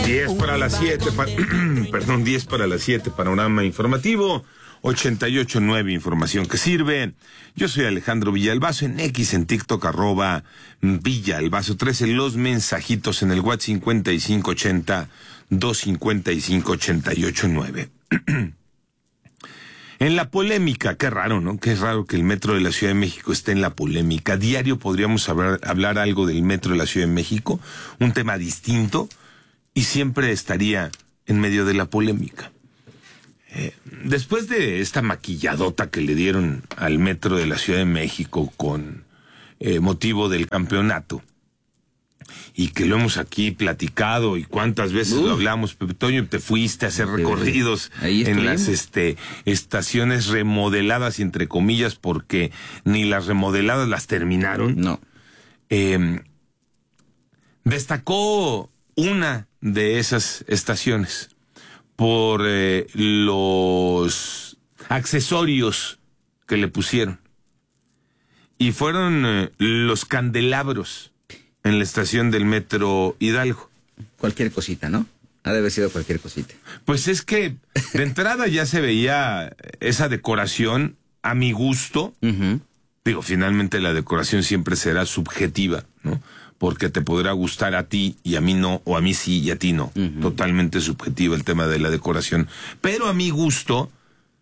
10 para las 7, perdón, 10 para las 7, panorama informativo, 88.9, información que sirve. Yo soy Alejandro Villalbazo, en X, en TikTok, @Villalbazo13, los mensajitos en el WhatsApp 5580-255-88.9. En la polémica, qué raro, ¿no? Qué raro que el metro de la Ciudad de México esté en la polémica. Diario podríamos hablar algo del metro de la Ciudad de México, un tema distinto, y siempre estaría en medio de la polémica. Después de esta maquilladota que le dieron al metro de la Ciudad de México con motivo del campeonato, y que lo hemos aquí platicado y cuántas veces lo hablamos, Pepe Toño, te fuiste a hacer recorridos en las estaciones remodeladas, y entre comillas, porque ni las remodeladas las terminaron. No. Destacó una de esas estaciones por los accesorios que le pusieron, y fueron los candelabros en la estación del Metro Hidalgo. Cualquier cosita, ¿no? Ha de haber sido cualquier cosita. Pues es que de entrada ya se veía esa decoración a mi gusto. Digo, finalmente la decoración siempre será subjetiva, ¿no? Porque te podrá gustar a ti y a mí no, o a mí sí y a ti no. Totalmente subjetiva el tema de la decoración. Pero a mi gusto,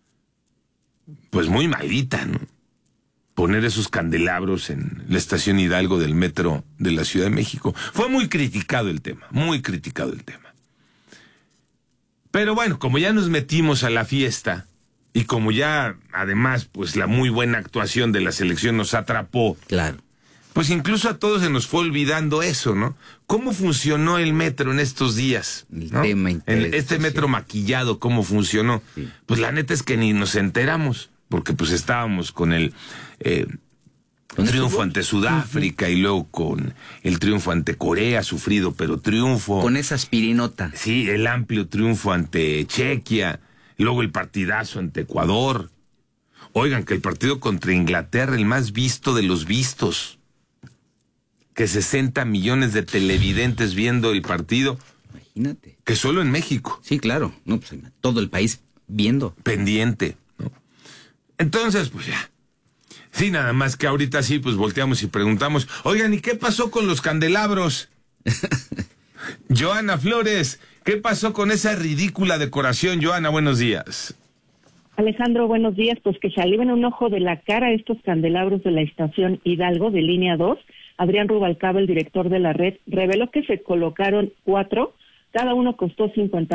pues muy malita, ¿no? Poner esos candelabros en la estación Hidalgo del metro de la Ciudad de México. Fue muy criticado el tema, muy criticado el tema. Pero bueno, como ya nos metimos a la fiesta, y como ya, además, pues la muy buena actuación de la selección nos atrapó. Claro. Pues incluso a todos se nos fue olvidando eso, ¿no? ¿Cómo funcionó el metro en estos días? ¿No? Este metro maquillado, ¿cómo funcionó? Sí. Pues la neta es que ni nos enteramos, porque pues estábamos con el triunfo ante Sudáfrica, y luego con el triunfo ante Corea, sufrido pero triunfo. Con esa aspirinota. Sí, el amplio triunfo ante Chequia, luego el partidazo ante Ecuador. Oigan, que el partido contra Inglaterra, el más visto de los vistos, que 60 millones de televidentes viendo el partido. Imagínate. Que solo en México. Sí, claro. No, pues todo el país viendo. Pendiente, ¿no? Entonces, pues ya. Sí, nada más que ahorita sí, pues volteamos y preguntamos, oigan, ¿y qué pasó con los candelabros? Joana Flores, ¿qué pasó con esa ridícula decoración? Joana, buenos días. Alejandro, buenos días. Pues que se aliven un ojo de la cara estos candelabros de la estación Hidalgo de línea 2. Adrián Rubalcaba, el director de la red, reveló que se colocaron 4. Cada uno costó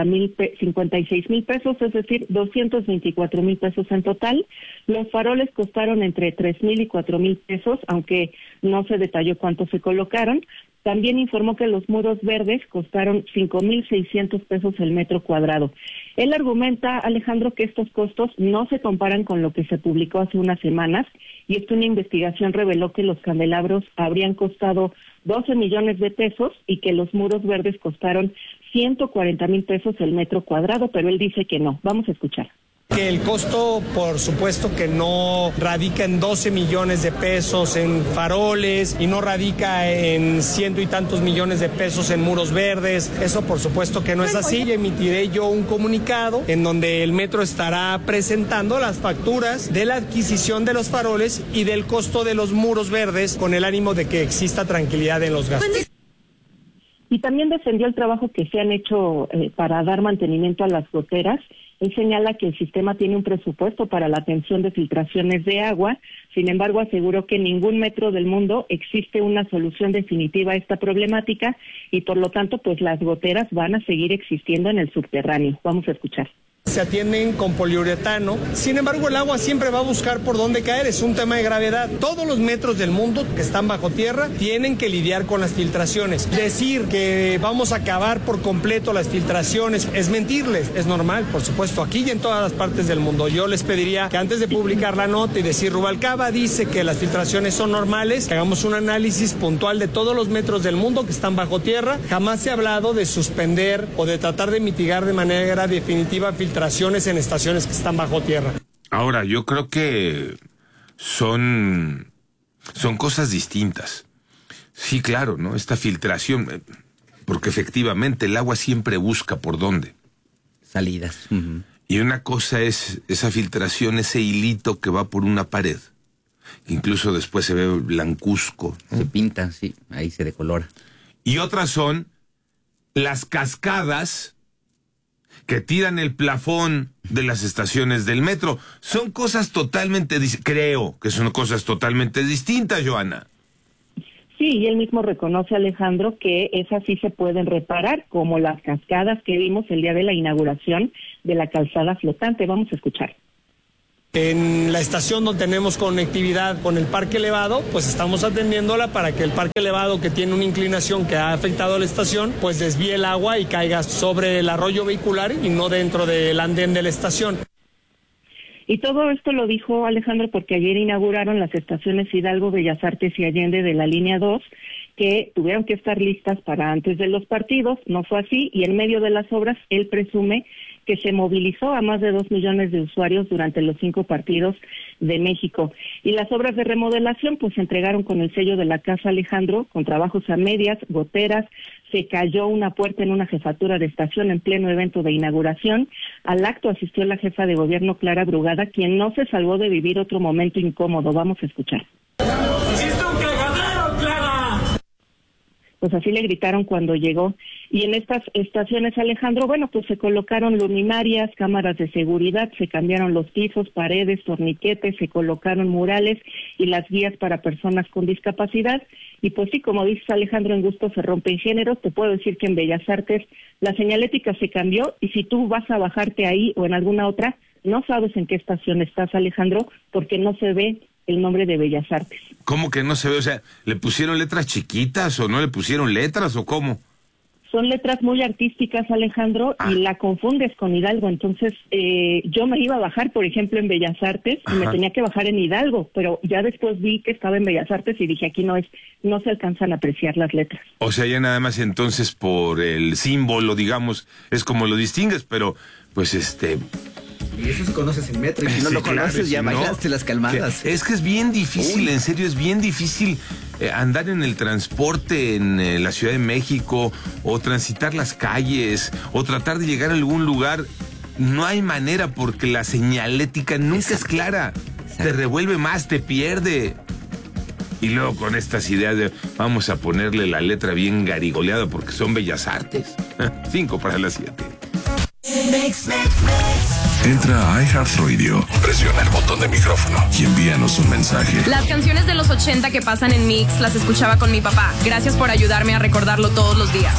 56,000 pesos, es decir, 224,000 pesos en total. Los faroles costaron entre 3,000 y 4,000 pesos, aunque no se detalló cuánto se colocaron. También informó que los muros verdes costaron 5,600 pesos el metro cuadrado. Él argumenta, Alejandro, que estos costos no se comparan con lo que se publicó hace unas semanas, y es que una investigación reveló que los candelabros habrían costado 12 millones de pesos y que los muros verdes costaron 140,000 pesos el metro cuadrado, pero él dice que no. Vamos a escuchar. Que el costo, por supuesto, que no radica en 12 millones de pesos en faroles y no radica en 100 y tantos millones de pesos en muros verdes. Eso, por supuesto, que no es así. Emitiré yo un comunicado en donde el metro estará presentando las facturas de la adquisición de los faroles y del costo de los muros verdes, con el ánimo de que exista tranquilidad en los gastos. Y también defendió el trabajo que se han hecho para dar mantenimiento a las goteras. Él señala que el sistema tiene un presupuesto para la atención de filtraciones de agua. Sin embargo, aseguró que en ningún metro del mundo existe una solución definitiva a esta problemática, y por lo tanto, pues las goteras van a seguir existiendo en el subterráneo. Vamos a escuchar. Se atienden con poliuretano. Sin embargo, el agua siempre va a buscar por dónde caer. Es un tema de gravedad. Todos los metros del mundo que están bajo tierra tienen que lidiar con las filtraciones. Decir que vamos a acabar por completo las filtraciones es mentirles. Es normal, por supuesto, aquí y en todas las partes del mundo. Yo les pediría que antes de publicar la nota y decir Rubalcaba dice que las filtraciones son normales, que hagamos un análisis puntual de todos los metros del mundo que están bajo tierra. Jamás se ha hablado de suspender o de tratar de mitigar de manera definitiva filtraciones en estaciones que están bajo tierra. Ahora, yo creo que son cosas distintas. Sí, claro, ¿no? Esta filtración, porque efectivamente el agua siempre busca por dónde. Salidas. Y una cosa es esa filtración, ese hilito que va por una pared, que incluso después se ve blancuzco, ¿no? Se pinta, sí, ahí se decolora. Y otras son las cascadas que tiran el plafón de las estaciones del metro. Son cosas totalmente, creo que son cosas totalmente distintas, Joana. Sí, y él mismo reconoce, Alejandro, que esas sí se pueden reparar, como las cascadas que vimos el día de la inauguración de la calzada flotante. Vamos a escuchar. En la estación donde tenemos conectividad con el parque elevado, pues estamos atendiéndola para que el parque elevado, que tiene una inclinación que ha afectado a la estación, pues desvíe el agua y caiga sobre el arroyo vehicular y no dentro del andén de la estación. Y todo esto lo dijo Alejandro porque ayer inauguraron las estaciones Hidalgo, Bellas Artes y Allende de la línea 2, que tuvieron que estar listas para antes de los partidos. No fue así, y en medio de las obras él presume que se movilizó a más de 2 millones de usuarios durante los 5 partidos de México. Y las obras de remodelación pues se entregaron con el sello de la Casa Alejandro, con trabajos a medias, goteras. Se cayó una puerta en una jefatura de estación en pleno evento de inauguración. Al acto asistió la jefa de gobierno, Clara Brugada, quien no se salvó de vivir otro momento incómodo. Vamos a escuchar. ¡Hiciste un cagadero, Clara! Pues así le gritaron cuando llegó. Y en estas estaciones, Alejandro, bueno, pues se colocaron luminarias, cámaras de seguridad, se cambiaron los pisos, paredes, torniquetes, se colocaron murales y las guías para personas con discapacidad. Y pues sí, como dices, Alejandro, en gusto se rompen géneros. Te puedo decir que en Bellas Artes la señalética se cambió, y si tú vas a bajarte ahí o en alguna otra, no sabes en qué estación estás, Alejandro, porque no se ve el nombre de Bellas Artes. ¿Cómo que no se ve? O sea, ¿le pusieron letras chiquitas o no le pusieron letras o cómo? Son letras muy artísticas, Alejandro, y la confundes con Hidalgo. Entonces, yo me iba a bajar, por ejemplo, en Bellas Artes, y me tenía que bajar en Hidalgo, pero ya después vi que estaba en Bellas Artes y dije, aquí no se alcanzan a apreciar las letras. O sea, ya nada más entonces por el símbolo, digamos, es como lo distingues, pero pues Y eso si conoces el metro, y si no sí, lo conoces, claro, ya si no, bailaste las calmadas. Es que es bien difícil, en serio, es bien difícil andar en el transporte en la Ciudad de México, o transitar las calles, o tratar de llegar a algún lugar. No hay manera, porque la señalética nunca es clara. Te revuelve más, te pierde. Y luego con estas ideas de vamos a ponerle la letra bien garigoleada porque son Bellas Artes. 5 para las 7. Entra a iHeartRadio, presiona el botón de micrófono y envíanos un mensaje. Las canciones de los 80 que pasan en Mix las escuchaba con mi papá. Gracias por ayudarme a recordarlo todos los días.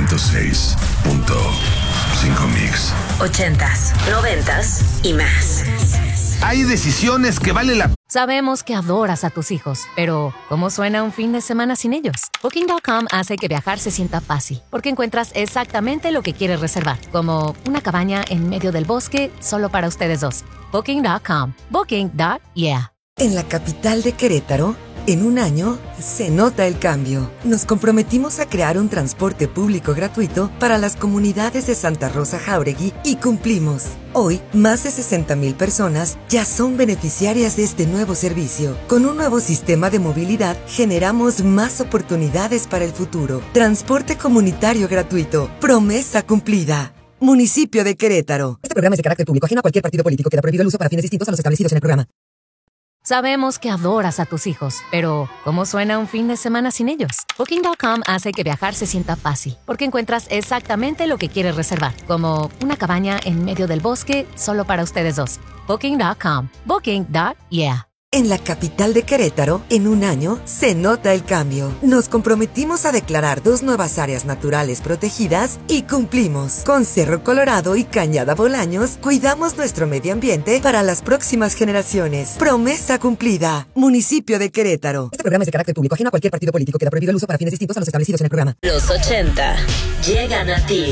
106.5 Mix. 80s, 90s y más. Hay decisiones que vale la... Sabemos que adoras a tus hijos, pero ¿cómo suena un fin de semana sin ellos? Booking.com hace que viajar se sienta fácil, porque encuentras exactamente lo que quieres reservar, como una cabaña en medio del bosque solo para ustedes dos. Booking.com. Booking.yeah. En la capital de Querétaro, en un año, se nota el cambio. Nos comprometimos a crear un transporte público gratuito para las comunidades de Santa Rosa Jáuregui y cumplimos. Hoy, más de 60,000 personas ya son beneficiarias de este nuevo servicio. Con un nuevo sistema de movilidad, generamos más oportunidades para el futuro. Transporte comunitario gratuito. Promesa cumplida. Municipio de Querétaro. Este programa es de carácter público, ajeno a cualquier partido político. Queda prohibido el uso para fines distintos a los establecidos en el programa. Sabemos que adoras a tus hijos, pero ¿cómo suena un fin de semana sin ellos? Booking.com hace que viajar se sienta fácil, porque encuentras exactamente lo que quieres reservar, como una cabaña en medio del bosque solo para ustedes dos. Booking.com. Booking.yeah. En la capital de Querétaro, en un año, se nota el cambio. Nos comprometimos a declarar 2 nuevas áreas naturales protegidas y cumplimos. Con Cerro Colorado y Cañada Bolaños, cuidamos nuestro medio ambiente para las próximas generaciones. Promesa cumplida. Municipio de Querétaro. Este programa es de carácter público, ajeno a cualquier partido político. Queda prohibido el uso para fines distintos a los establecidos en el programa. Los 80 llegan a ti.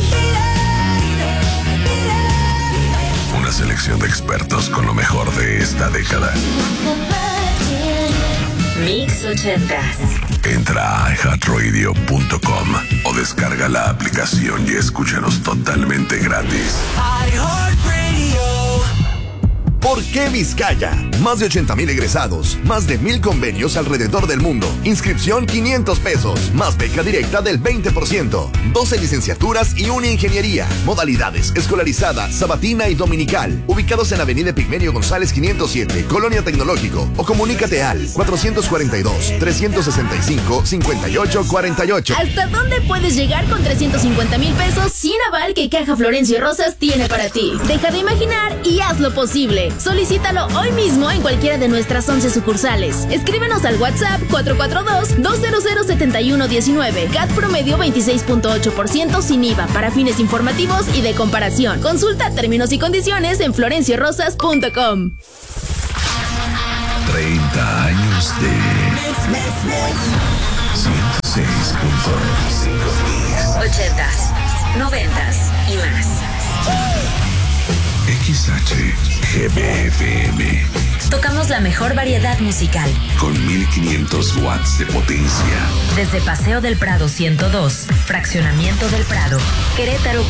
Una selección de expertos con lo mejor de esta década. Mix 80s. Entra a iHeartRadio.com o descarga la aplicación y escúchanos totalmente gratis. ¿Por qué Vizcaya? Más de 80,000 egresados, más de 1,000 convenios alrededor del mundo. Inscripción 500 pesos, más beca directa del 20%. 12 licenciaturas y una ingeniería. Modalidades: escolarizada, sabatina y dominical. Ubicados en Avenida Pigmenio González 507, Colonia Tecnológico. O comunícate al 442-365-5848. ¿Hasta dónde puedes llegar con 350,000 pesos sin aval que Caja Florencio Rosas tiene para ti? Deja de imaginar y haz lo posible. Solicítalo hoy mismo en cualquiera de nuestras 11 sucursales. Escríbenos al WhatsApp 442-200-7119. CAT promedio 26.8% sin IVA para fines informativos y de comparación. Consulta términos y condiciones en florenciorosas.com. 30 años de 106.5 Mix. 80s, 90s y más. XHGBFM. Tocamos la mejor variedad musical. Con 1500 watts de potencia. Desde Paseo del Prado 102, Fraccionamiento del Prado, Querétaro.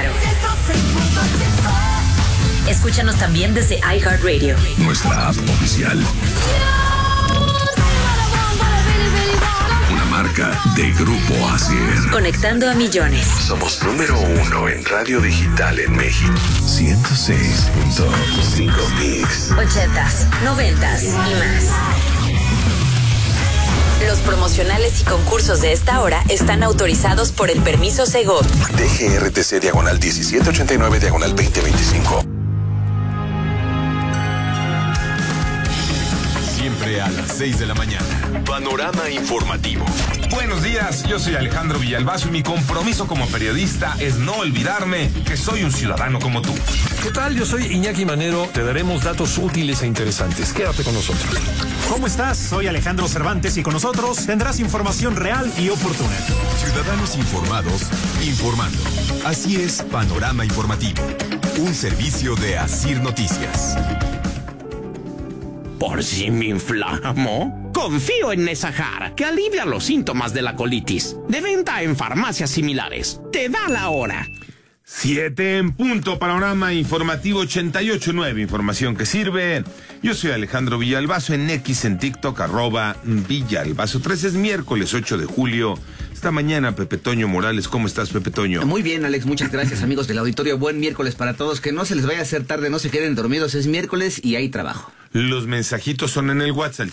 Escúchanos también desde iHeartRadio. Nuestra app oficial. Una marca de Grupo Asier. Conectando a millones. Somos número 1 en radio digital en México. 106.5 Mix. 80s, 90s y más. Los promocionales y concursos de esta hora están autorizados por el permiso Segov. DGRTC /1789/2025. Siempre a las 6 de la mañana. Panorama informativo. Buenos días, yo soy Alejandro Villalbazo y mi compromiso como periodista es no olvidarme que soy un ciudadano como tú. ¿Qué tal? Yo soy Iñaki Manero. Te daremos datos útiles e interesantes. Quédate con nosotros. ¿Cómo estás? Soy Alejandro Cervantes y con nosotros tendrás información real y oportuna. Ciudadanos informados, informando. Así es Panorama Informativo. Un servicio de Asir Noticias. ¿Por si me inflamo? Confío en Nesahar, que alivia los síntomas de la colitis. De venta en farmacias similares. Te da la hora. 7 en punto, Panorama Informativo 88.9, información que sirve. Yo soy Alejandro Villalbazo, en X, en TikTok, @Villalbazo 3. Es miércoles 8 de julio. Esta mañana, Pepe Toño Morales. ¿Cómo estás, Pepe Toño? Muy bien, Alex, muchas gracias, amigos del auditorio. Buen miércoles para todos. Que no se les vaya a hacer tarde, no se queden dormidos. Es miércoles y hay trabajo. Los mensajitos son en el WhatsApp,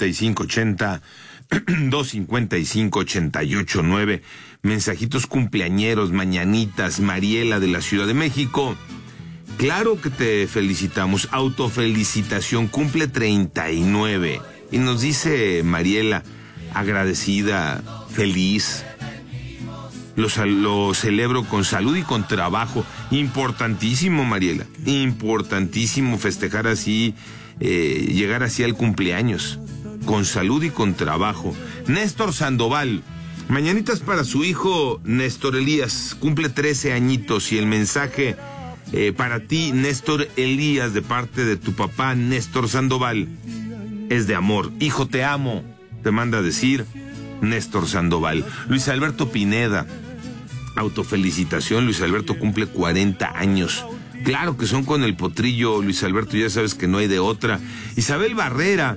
5580-255-88.9. Mensajitos cumpleañeros, mañanitas, Mariela de la Ciudad de México. Claro que te felicitamos, autofelicitación, cumple 39. Y nos dice Mariela, agradecida, feliz. Lo celebro con salud y con trabajo. Importantísimo, Mariela, importantísimo festejar así, llegar así al cumpleaños, con salud y con trabajo. Néstor Sandoval, mañanitas para su hijo Néstor Elías, cumple 13 añitos, y el mensaje para ti, Néstor Elías, de parte de tu papá Néstor Sandoval, es de amor. Hijo, te amo, te manda a decir Néstor Sandoval. Luis Alberto Pineda, autofelicitación, Luis Alberto cumple 40 años. Claro que son con el potrillo, Luis Alberto, ya sabes que no hay de otra. Isabel Barrera,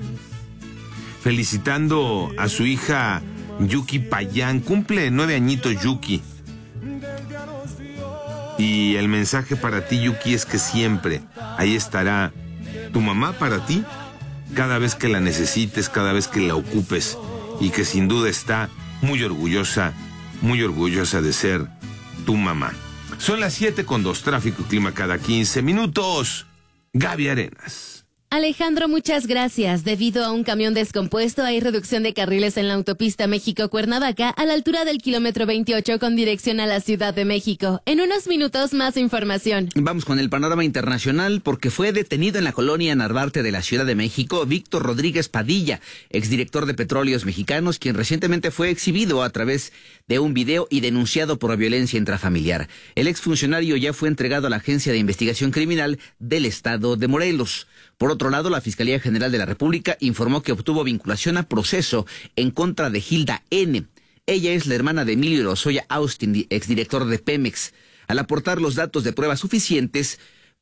felicitando a su hija Yuki Payán, cumple 9 añitos Yuki. Y el mensaje para ti, Yuki, es que siempre ahí estará tu mamá para ti, cada vez que la necesites, cada vez que la ocupes, y que sin duda está muy orgullosa de ser tu mamá. Son las 7:02, tráfico y clima cada 15 minutos. Gaby Arenas. Alejandro, muchas gracias. Debido a un camión descompuesto, hay reducción de carriles en la autopista México-Cuernavaca a la altura del kilómetro 28 con dirección a la Ciudad de México. En unos minutos, más información. Vamos con el panorama internacional, porque fue detenido en la colonia Narvarte de la Ciudad de México Víctor Rodríguez Padilla, exdirector de Petróleos Mexicanos, quien recientemente fue exhibido a través de un video y denunciado por violencia intrafamiliar. El exfuncionario ya fue entregado a la Agencia de Investigación Criminal del Estado de Morelos. Por otro lado, la Fiscalía General de la República informó que obtuvo vinculación a proceso en contra de Hilda N. Ella es la hermana de Emilio Lozoya Austin, exdirector de Pemex. Al aportar los datos de pruebas suficientes,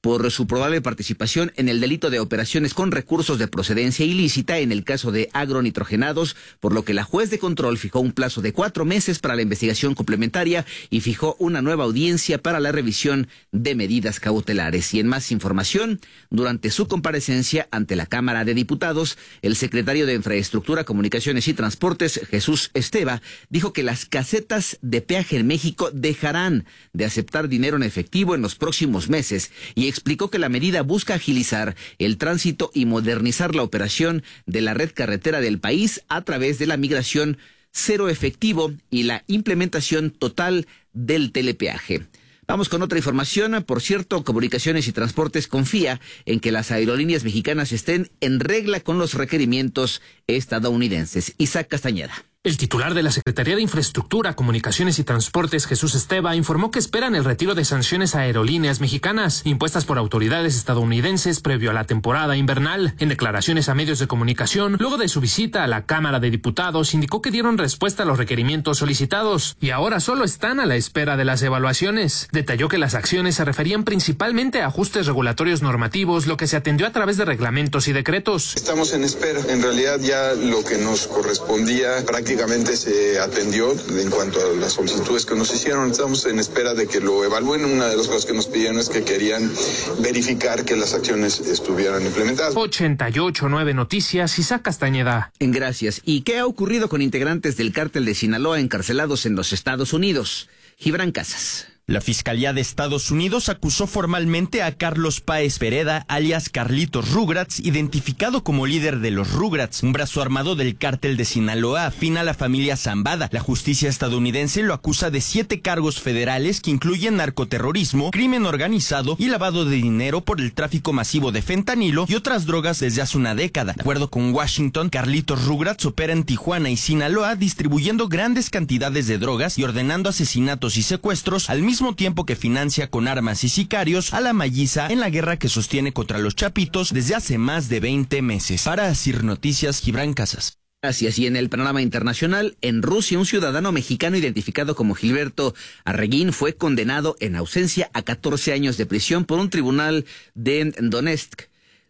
por su probable participación en el delito de operaciones con recursos de procedencia ilícita en el caso de agronitrogenados, por lo que la juez de control fijó un plazo de 4 meses para la investigación complementaria y fijó una nueva audiencia para la revisión de medidas cautelares. Y en más información, durante su comparecencia ante la Cámara de Diputados, el secretario de Infraestructura, Comunicaciones y Transportes, Jesús Esteva, dijo que las casetas de peaje en México dejarán de aceptar dinero en efectivo en los próximos meses y explicó que la medida busca agilizar el tránsito y modernizar la operación de la red carretera del país a través de la migración cero efectivo y la implementación total del telepeaje. Vamos con otra información. Por cierto, Comunicaciones y Transportes confía en que las aerolíneas mexicanas estén en regla con los requerimientos estadounidenses. Isaac Castañeda. El titular de la Secretaría de Infraestructura, Comunicaciones y Transportes, Jesús Esteva, informó que esperan el retiro de sanciones a aerolíneas mexicanas impuestas por autoridades estadounidenses previo a la temporada invernal. En declaraciones a medios de comunicación, luego de su visita a la Cámara de Diputados, indicó que dieron respuesta a los requerimientos solicitados y ahora solo están a la espera de las evaluaciones. Detalló que las acciones se referían principalmente a ajustes regulatorios normativos, lo que se atendió a través de reglamentos y decretos. Estamos en espera. En realidad ya lo que nos correspondía prácticamente se atendió en cuanto a las solicitudes que nos hicieron. Estamos en espera de que lo evalúen. Una de las cosas que nos pidieron es que querían verificar que las acciones estuvieran implementadas. 88.9 Noticias, Isaac Castañeda. Gracias. ¿Y qué ha ocurrido con integrantes del cártel de Sinaloa encarcelados en los Estados Unidos? Gibran Casas. La Fiscalía de Estados Unidos acusó formalmente a Carlos Páez Pereda, alias Carlitos Rugrats, identificado como líder de los Rugrats, un brazo armado del cártel de Sinaloa afín a la familia Zambada. La justicia estadounidense lo acusa de 7 cargos federales que incluyen narcoterrorismo, crimen organizado y lavado de dinero por el tráfico masivo de fentanilo y otras drogas desde hace una década. De acuerdo con Washington, Carlitos Rugrats opera en Tijuana y Sinaloa distribuyendo grandes cantidades de drogas y ordenando asesinatos y secuestros al mismo tiempo que financia con armas y sicarios a la Malliza en la guerra que sostiene contra los Chapitos desde hace más de 20 meses. Para Asir Noticias, Gibran Casas. Gracias. Y en el panorama internacional, en Rusia, un ciudadano mexicano identificado como Gilberto Arreguín fue condenado en ausencia a 14 años de prisión por un tribunal de Donetsk,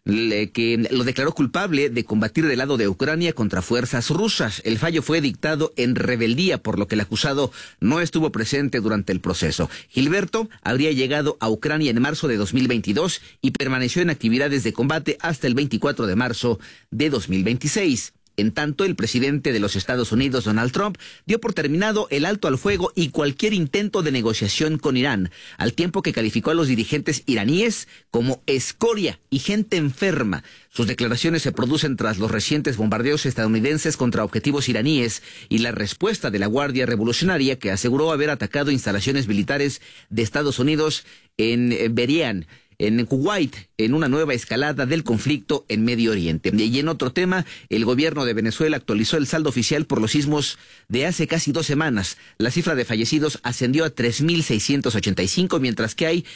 que lo declaró culpable de combatir del lado de Ucrania contra fuerzas rusas. El fallo fue dictado en rebeldía, por lo que el acusado no estuvo presente durante el proceso. Gilberto habría llegado a Ucrania en marzo de 2022 y permaneció en actividades de combate hasta el 24 de marzo de 2026. En tanto, el presidente de los Estados Unidos, Donald Trump, dio por terminado el alto al fuego y cualquier intento de negociación con Irán, al tiempo que calificó a los dirigentes iraníes como escoria y gente enferma. Sus declaraciones se producen tras los recientes bombardeos estadounidenses contra objetivos iraníes y la respuesta de la Guardia Revolucionaria, que aseguró haber atacado instalaciones militares de Estados Unidos en Berián, en Kuwait, en una nueva escalada del conflicto en Medio Oriente. Y en otro tema, el gobierno de Venezuela actualizó el saldo oficial por los sismos de hace casi 2 semanas. La cifra de fallecidos ascendió a 3.685, mientras que hay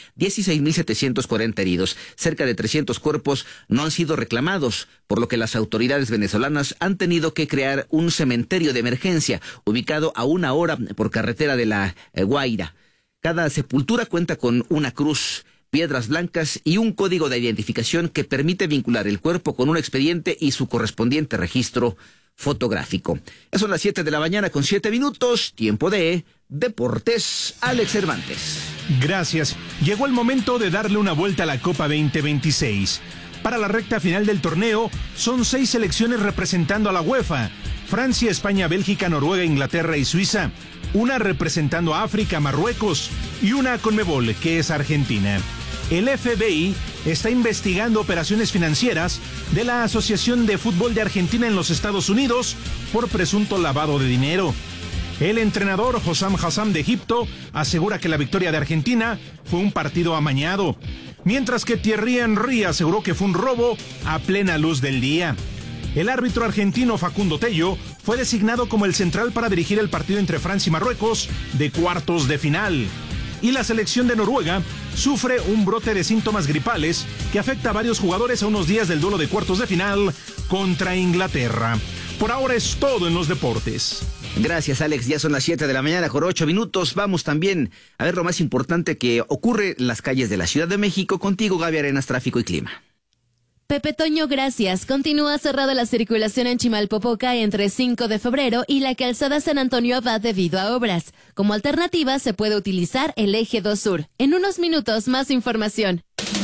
16.740 heridos. Cerca de 300 cuerpos no han sido reclamados, por lo que las autoridades venezolanas han tenido que crear un cementerio de emergencia ubicado a 1 hora por carretera de La Guaira. Cada sepultura cuenta con una cruz, piedras blancas y un código de identificación que permite vincular el cuerpo con un expediente y su correspondiente registro fotográfico. Ya son las 7 de la mañana con 7 minutos, tiempo de Deportes. Alex Cervantes. Gracias. Llegó el momento de darle una vuelta a la Copa 2026. Para la recta final del torneo, son 6 selecciones representando a la UEFA: Francia, España, Bélgica, Noruega, Inglaterra y Suiza. Una representando a África, Marruecos, y una Conmebol, que es Argentina. El FBI está investigando operaciones financieras de la Asociación de Fútbol de Argentina en los Estados Unidos por presunto lavado de dinero. El entrenador Hossam Hassam de Egipto asegura que la victoria de Argentina fue un partido amañado, mientras que Thierry Henry aseguró que fue un robo a plena luz del día. El árbitro argentino Facundo Tello fue designado como el central para dirigir el partido entre Francia y Marruecos de cuartos de final. Y la selección de Noruega sufre un brote de síntomas gripales que afecta a varios jugadores a unos días del duelo de cuartos de final contra Inglaterra. Por ahora es todo en los deportes. Gracias, Alex. Ya son las 7 de la mañana con 8 minutos. Vamos también a ver lo más importante que ocurre en las calles de la Ciudad de México. Contigo, Gaby Arenas, tráfico y clima. Pepe Toño, gracias. Continúa cerrada la circulación en Chimalpopoca entre 5 de febrero y la calzada San Antonio Abad debido a obras. Como alternativa, se puede utilizar el eje 2 Sur. En unos minutos, más información.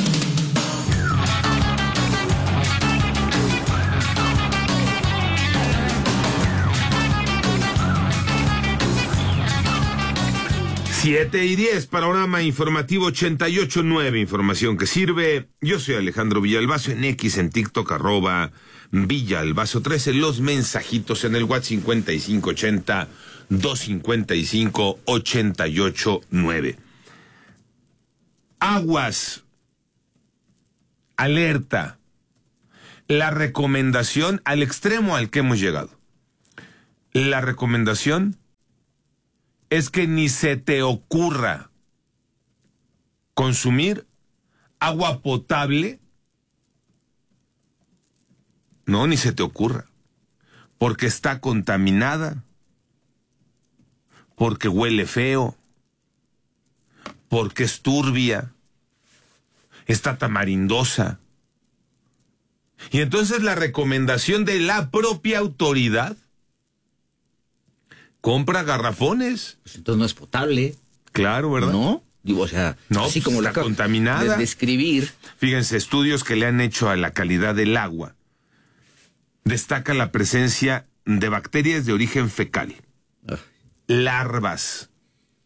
Siete y 10, panorama informativo 88.9, información que sirve. Yo soy Alejandro Villalbazo, en X, en TikTok, @Villalbazo13, los mensajitos en el WhatsApp 5580-255-889. Aguas, alerta, la recomendación al extremo al que hemos llegado. La recomendación es que ni se te ocurra consumir agua potable. No, ni se te ocurra. Porque está contaminada, porque huele feo, porque es turbia, está tamarindosa. Y entonces la recomendación de la propia autoridad: compra garrafones. Pues entonces no es potable. Claro, ¿verdad? No, digo, o sea, no, así pues como está contaminada. De describir. Fíjense, estudios que le han hecho a la calidad del agua destaca la presencia de bacterias de origen fecal, larvas.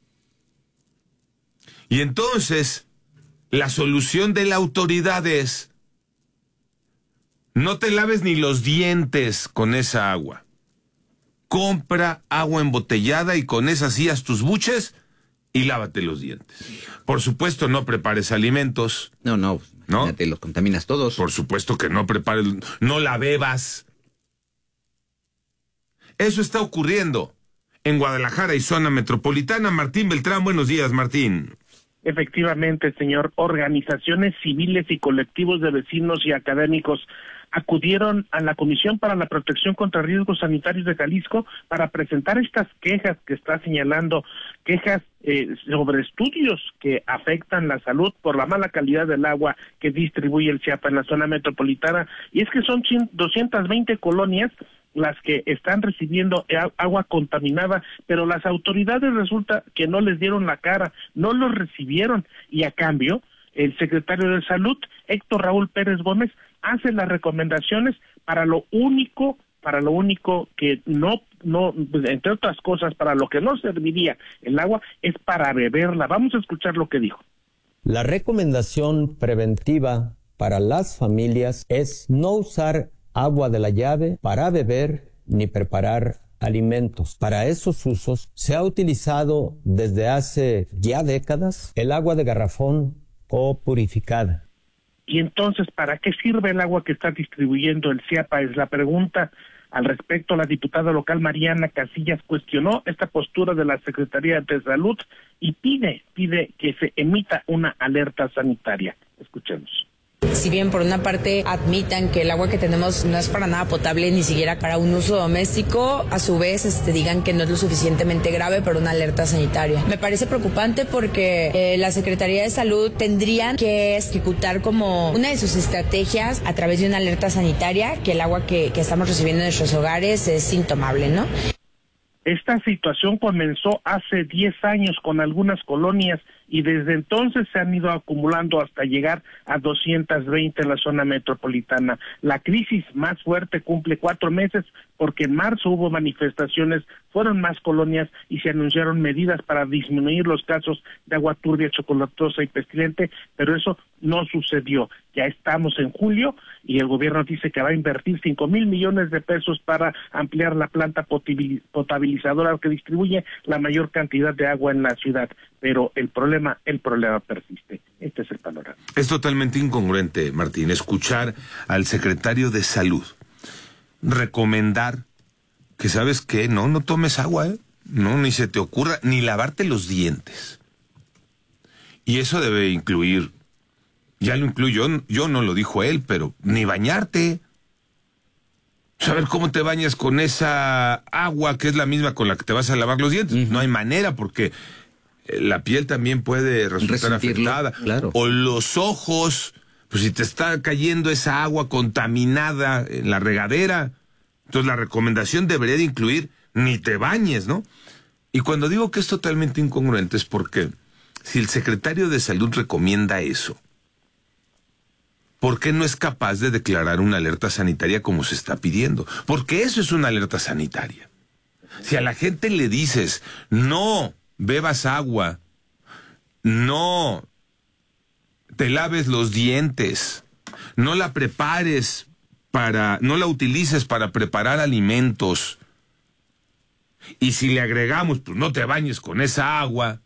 Y entonces, la solución de la autoridad es: no te laves ni los dientes con esa agua. Compra agua embotellada y con esa sí haz tus buches y lávate los dientes. Por supuesto, no prepares alimentos. No, imagínate, los contaminas todos. Por supuesto que no prepares, no la bebas. Eso está ocurriendo en Guadalajara y zona metropolitana. Martín Beltrán, buenos días, Martín. Efectivamente, señor. Organizaciones civiles y colectivos de vecinos y académicos acudieron a la Comisión para la Protección contra Riesgos Sanitarios de Jalisco para presentar estas quejas que está señalando, quejas sobre estudios que afectan la salud por la mala calidad del agua que distribuye el CIAPA en la zona metropolitana. Y es que son 220 colonias las que están recibiendo agua contaminada, pero las autoridades resulta que no les dieron la cara, no los recibieron, y a cambio el secretario de Salud, Héctor Raúl Pérez Gómez, hace las recomendaciones para lo único que no, entre otras cosas, para lo que no serviría el agua es para beberla. Vamos a escuchar lo que dijo. La recomendación preventiva para las familias es no usar agua de la llave para beber ni preparar alimentos. Para esos usos se ha utilizado desde hace ya décadas el agua de garrafón o purificada. Y entonces, ¿para qué sirve el agua que está distribuyendo el CIAPA? Es la pregunta. Al respecto, la diputada local Mariana Casillas cuestionó esta postura de la Secretaría de Salud y pide que se emita una alerta sanitaria. Escuchemos. Si bien por una parte admitan que el agua que tenemos no es para nada potable, ni siquiera para un uso doméstico, a su vez digan que no es lo suficientemente grave para una alerta sanitaria. Me parece preocupante porque la Secretaría de Salud tendrían que ejecutar como una de sus estrategias a través de una alerta sanitaria, que el agua que estamos recibiendo en nuestros hogares es intomable, ¿no? Esta situación comenzó hace 10 años con algunas colonias y desde entonces se han ido acumulando hasta llegar a 220 en la zona metropolitana. La crisis más fuerte cumple 4 meses porque en marzo hubo manifestaciones, fueron más colonias y se anunciaron medidas para disminuir los casos de agua turbia, chocolatosa y pestilente, pero eso no sucedió. Ya estamos en julio y el gobierno dice que va a invertir 5,000 millones de pesos para ampliar la planta potabilizadora que distribuye la mayor cantidad de agua en la ciudad, pero el problema persiste. Este es el panorama. Es totalmente incongruente, Martín, escuchar al secretario de Salud recomendar que, ¿sabes qué? No tomes agua, no, ni se te ocurra, ni lavarte los dientes. Y eso debe incluir, ya lo incluyo, yo no lo dijo él, pero ni bañarte. Saber cómo te bañas con esa agua que es la misma con la que te vas a lavar los dientes. No hay manera, porque la piel también puede resultar afectada. Claro. O los ojos, pues si te está cayendo esa agua contaminada en la regadera, entonces la recomendación debería de incluir ni te bañes, ¿no? Y cuando digo que es totalmente incongruente es porque si el secretario de Salud recomienda eso, ¿por qué no es capaz de declarar una alerta sanitaria como se está pidiendo? Porque eso es una alerta sanitaria. Si a la gente le dices, no bebas agua, no te laves los dientes, no la prepares no la utilices para preparar alimentos, y si le agregamos, pues no te bañes con esa agua,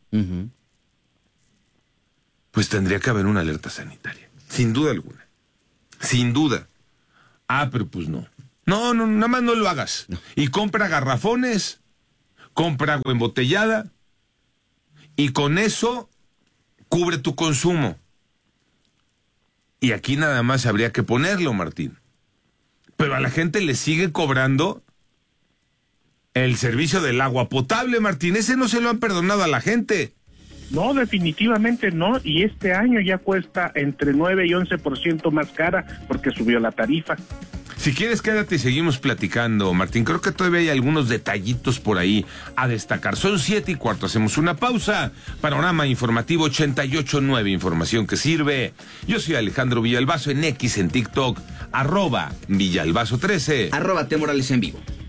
pues tendría que haber una alerta sanitaria, sin duda alguna. Sin duda. Pero pues no. No, nada más no lo hagas. Y compra garrafones, compra agua embotellada, y con eso cubre tu consumo. Y aquí nada más habría que ponerlo, Martín. Pero a la gente le sigue cobrando el servicio del agua potable, Martín. Ese no se lo han perdonado a la gente. No, definitivamente no, y este año ya cuesta entre 9 y 11% más cara porque subió la tarifa. Si quieres, quédate y seguimos platicando, Martín. Creo que todavía hay algunos detallitos por ahí a destacar. Son 7:15, hacemos una pausa. Panorama Informativo 88.9, información que sirve. Yo soy Alejandro Villalbazo en X, en TikTok, @Villalbazo13. @T Morales en vivo.